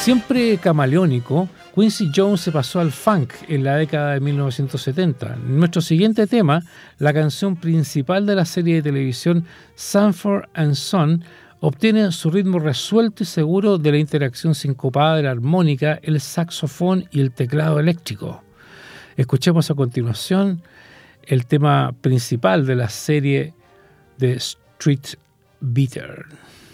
Siempre camaleónico, Quincy Jones se pasó al funk en la década de 1970. En nuestro siguiente tema, la canción principal de la serie de televisión Sanford and Son obtiene su ritmo resuelto y seguro de la interacción sincopada de la armónica, el saxofón y el teclado eléctrico. Escuchemos a continuación el tema principal de la serie de Street Beater.